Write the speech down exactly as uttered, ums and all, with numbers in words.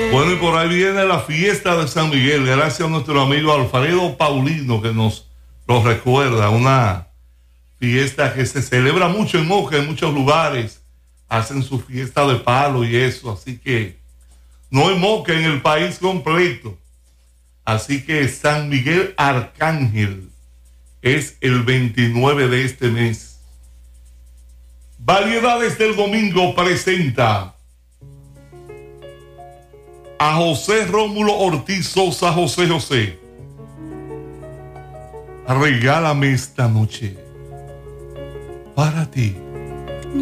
Bueno, y por ahí viene la fiesta de San Miguel, gracias a nuestro amigo Alfredo Paulino que nos lo recuerda, una fiesta que se celebra mucho en Moca, en muchos lugares, hacen su fiesta de palo y eso, así que no hay Moca en el país completo, así que San Miguel Arcángel es el veintinueve de este mes. Variedades del Domingo presenta a José Rómulo Ortiz Sosa. José José, regálame esta noche para ti.